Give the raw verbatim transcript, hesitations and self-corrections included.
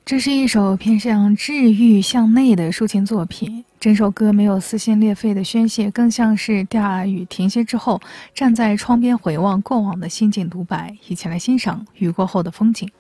这是一首偏向治愈向内的抒情作品。整首歌没有撕心裂肺的宣泄，更像是大雨停歇之后，站在窗边回望过往的心境独白。一起来欣赏雨过后的风景。